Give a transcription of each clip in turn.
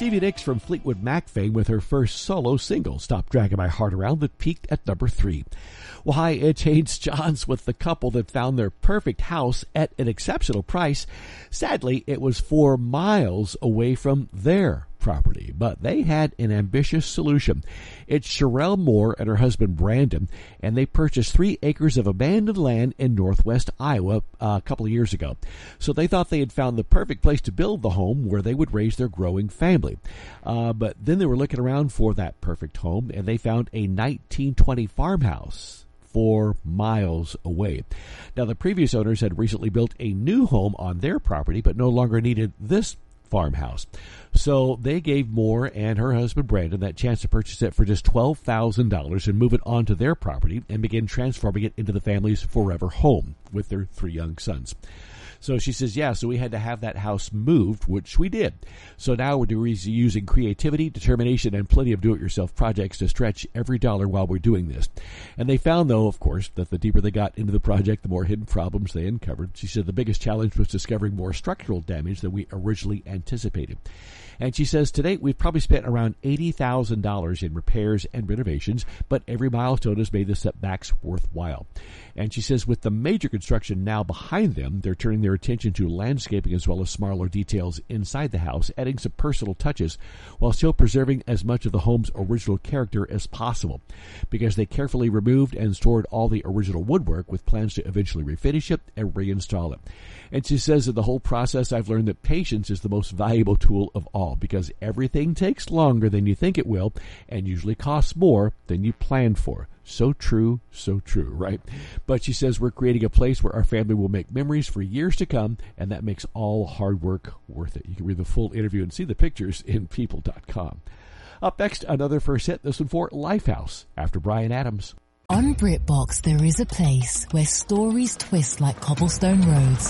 Stevie Nicks from Fleetwood Mac fame with her first solo single, Stop Dragging My Heart Around, that peaked at number 3. Well, hi, it's Haynes Johns with the couple that found their perfect house at an exceptional price. Sadly, it was 4 miles away from their property, but they had an ambitious solution. It's Sherelle Moore and her husband Brandon, and they purchased 3 acres of abandoned land in northwest Iowa a couple of years ago. So they thought they had found the perfect place to build the home where they would raise their growing family. But then they were looking around for that perfect home, and they found a 1920 farmhouse 4 miles away. Now, the previous owners had recently built a new home on their property, but no longer needed this farmhouse. So they gave Moore and her husband Brandon that chance to purchase it for just $12,000 and move it onto their property and begin transforming it into the family's forever home with their 3 young sons. So she says, so we had to have that house moved, which we did. So now we're using creativity, determination, and plenty of do-it-yourself projects to stretch every dollar while we're doing this. And they found, though, of course, that the deeper they got into the project, the more hidden problems they uncovered. She said the biggest challenge was discovering more structural damage than we originally anticipated. And she says, to date, we've probably spent around $80,000 in repairs and renovations, but every milestone has made the setbacks worthwhile. And she says, with the major construction now behind them, they're turning their attention to landscaping as well as smaller details inside the house, adding some personal touches while still preserving as much of the home's original character as possible. Because they carefully removed and stored all the original woodwork with plans to eventually refinish it and reinstall it. And she says, in the whole process, I've learned that patience is the most valuable tool of all, because everything takes longer than you think it will and usually costs more than you planned for. So true, right? But she says we're creating a place where our family will make memories for years to come, and that makes all hard work worth it. You can read the full interview and see the pictures in People.com. Up next, another first hit, this one for Lifehouse, after Bryan Adams. On BritBox, there is a place where stories twist like cobblestone roads,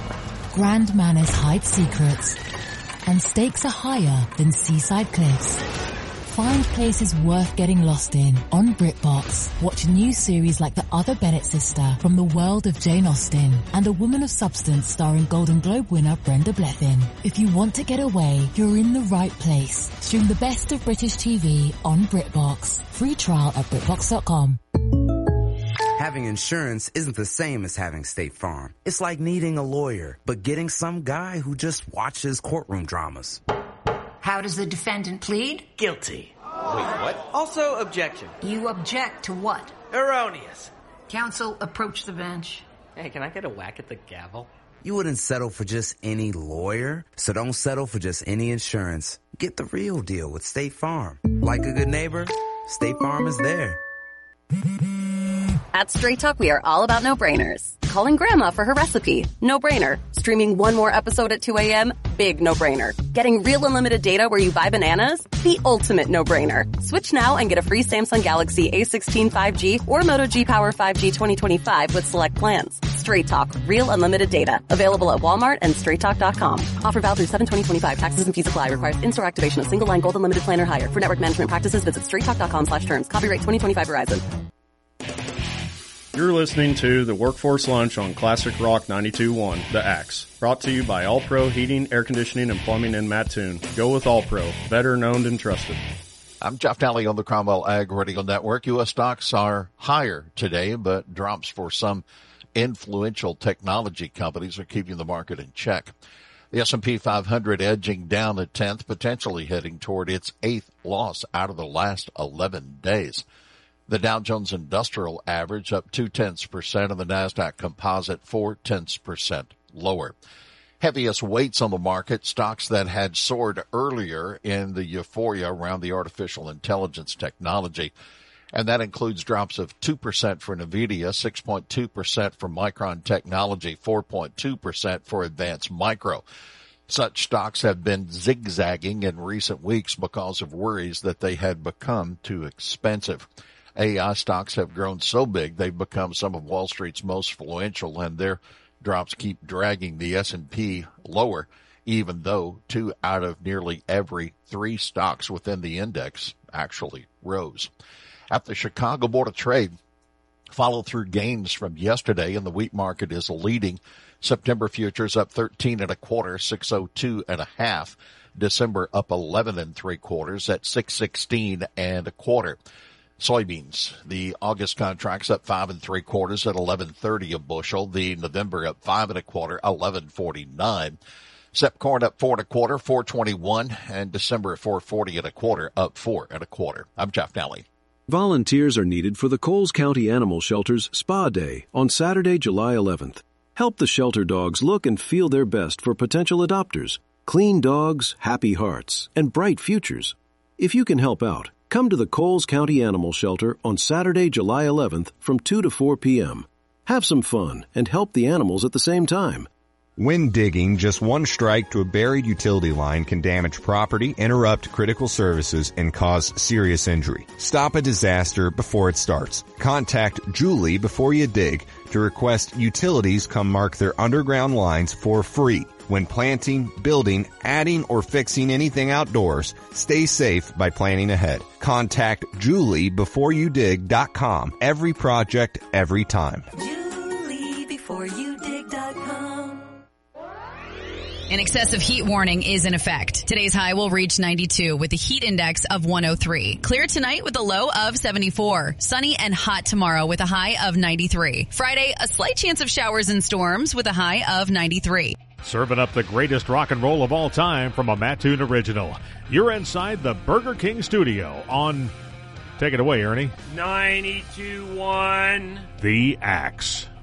grand manners hide secrets, and stakes are higher than seaside cliffs. Find places worth getting lost in on BritBox. Watch new series like The Other Bennett Sister from the world of Jane Austen and A Woman of Substance starring Golden Globe winner Brenda Blethyn. If you want to get away, you're in the right place. Stream the best of British TV on BritBox. Free trial at BritBox.com. Having insurance isn't the same as having State Farm. It's like needing a lawyer, but getting some guy who just watches courtroom dramas. How does the defendant plead? Guilty. Wait, what? Also objection. You object to what? Erroneous. Counsel, approach the bench. Hey, can I get a whack at the gavel? You wouldn't settle for just any lawyer, so don't settle for just any insurance. Get the real deal with State Farm. Like a good neighbor, State Farm is there. At Straight Talk, we are all about no-brainers. Calling Grandma for her recipe, no-brainer. Streaming one more episode at 2 a.m., big no-brainer. Getting real unlimited data where you buy bananas, the ultimate no-brainer. Switch now and get a free Samsung Galaxy A16 5G or Moto G Power 5G 2025 with select plans. Straight Talk, real unlimited data. Available at Walmart and StraightTalk.com. Offer valid through 7/2025. Taxes and fees apply. Requires in-store activation of single line gold unlimited plan or higher. For network management practices, visit StraightTalk.com/terms. Copyright 2025 Verizon. You're listening to the Workforce Lunch on Classic Rock 92.1, The Axe. Brought to you by All Pro Heating, Air Conditioning, and Plumbing in Mattoon. Go with All Pro, veteran owned and trusted. I'm Jeff Daly on the Cromwell Ag Radio Network. U.S. stocks are higher today, but drops for some influential technology companies are keeping the market in check. The S&P 500 edging down a 10th, potentially heading toward its 8th loss out of the last 11 days. The Dow Jones Industrial Average up 0.2%, and the NASDAQ Composite 0.4% lower. Heaviest weights on the market, stocks that had soared earlier in the euphoria around the artificial intelligence technology. And that includes drops of 2% for NVIDIA, 6.2% for Micron Technology, 4.2% for Advanced Micro. Such stocks have been zigzagging in recent weeks because of worries that they had become too expensive. AI stocks have grown so big they've become some of Wall Street's most influential, and their drops keep dragging the S&P lower, even though 2 out of nearly every 3 stocks within the index actually rose. At the Chicago Board of Trade, Follow through gains from yesterday, and the wheat market is leading. September futures up 13 1/4, 602 1/2. December up 11 3/4 at 616 1/4. Soybeans, the August contracts up 5 3/4 at 11.30 a bushel. The November up 5 1/4, 11.49. Sep corn up 4 1/4, 4.21, and December at 4.40 1/4, up 4 1/4. I'm Jeff Nally. Volunteers are needed for the Coles County Animal Shelter's Spa Day on Saturday, July 11th. Help the shelter dogs look and feel their best for potential adopters. Clean dogs, happy hearts, and bright futures. If you can help out, come to the Coles County Animal Shelter on Saturday, July 11th from 2 to 4 p.m. Have some fun and help the animals at the same time. When digging, just one strike to a buried utility line can damage property, interrupt critical services, and cause serious injury. Stop a disaster before it starts. Contact Julie before you dig to request utilities come mark their underground lines for free. When planting, building, adding, or fixing anything outdoors, stay safe by planning ahead. Contact JulieBeforeYouDig.com. Every project, every time. JulieBeforeYouDig.com. An excessive heat warning is in effect. Today's high will reach 92 with a heat index of 103. Clear tonight with a low of 74. Sunny and hot tomorrow with a high of 93. Friday, a slight chance of showers and storms with a high of 93. Serving up the greatest rock and roll of all time from a Mattoon original. You're inside the Burger King studio on... Take it away, Ernie. 92.1. The Axe.